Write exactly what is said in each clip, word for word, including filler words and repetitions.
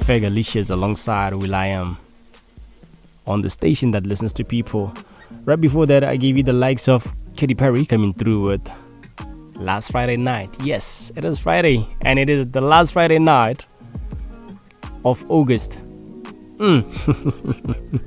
Fegalicious alongside Will.i.am on the station that listens to people. Right before that, I gave you the likes of Katy Perry coming through with Last Friday Night. Yes, it is Friday, and it is the last Friday night of August. Mm.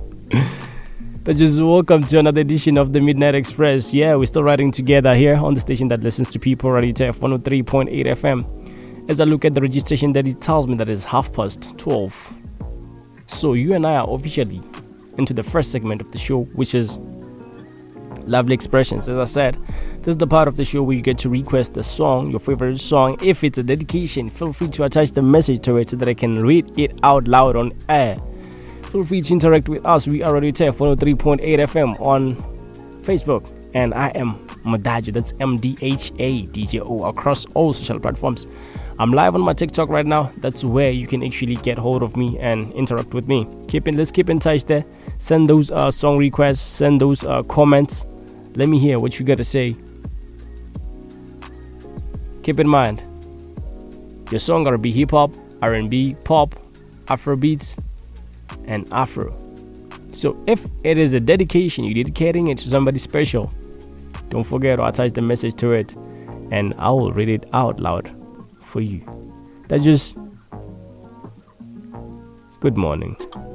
Just welcome to another edition of the Midnight Express. Yeah, we're still riding together here on the station that listens to people, Radio T F one oh three point eight F M. As I look at the registration, that it tells me that it's half past twelve. So you and I are officially into the first segment of the show, which is Lovely Expressions. As I said, this is the part of the show where you get to request a song, your favorite song. If it's a dedication, feel free to attach the message to it so that I can read it out loud on air. Feel free to interact with us. We are Radio T F one oh three point eight F M on Facebook. And I am Mdajo. That's M D H A D J O across all social platforms. I'm live on my TikTok right now. That's where you can actually get hold of me and interact with me. Keep in, let's keep in touch there. Send those uh, song requests. Send those uh, comments. Let me hear what you got to say. Keep in mind, your song gotta be hip hop, R and B, pop, Afro beats, and Afro. So if it is a dedication, you're dedicating it to somebody special, don't forget to attach the message to it, and I will read it out loud for you. That's just good morning.